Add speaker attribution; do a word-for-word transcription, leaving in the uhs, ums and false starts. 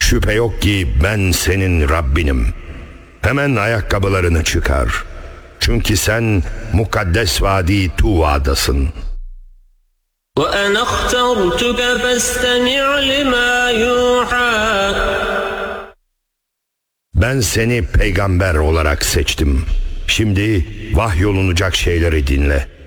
Speaker 1: Şüphe yok ki ben senin Rabbinim. Hemen ayakkabılarını çıkar. Çünkü sen mukaddes vadi Tuva'dasın.
Speaker 2: وَأَنَا اخْتَرْتُكَ فَاسْتَمِعْ لِمَا يُوحَى.
Speaker 1: Ben seni peygamber olarak seçtim. Şimdi vahyolunacak şeyleri dinle.